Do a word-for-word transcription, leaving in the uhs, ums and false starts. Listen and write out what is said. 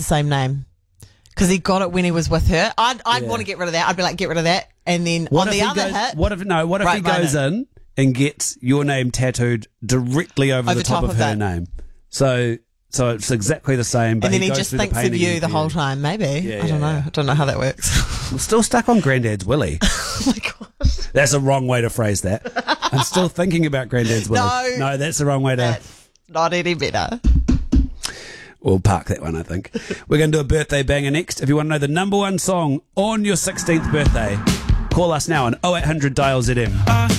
same name. Because he got it when he was with her. I'd, I'd Yeah. want to get rid of that. I'd be like, get rid of that. And then What on if the he other goes, hit. What if no? What if Right, he goes right, in and gets your name tattooed directly over, Over the top, top of, of her it. name? So so it's exactly the same. But And then he, goes just through the thinks of painting you and the for whole time. Maybe. Yeah, I don't yeah, know. yeah. I don't know how that works. I'm still stuck on Granddad's Willy. Oh my gosh. That's a wrong way to phrase that. I'm still thinking about Granddad's Willy. No. no, that's the wrong way to. That's not any better. We'll park that one, I think. We're going to do a birthday banger next. If you want to know the number one song on your sixteenth birthday, call us now on oh eight hundred dial Z M.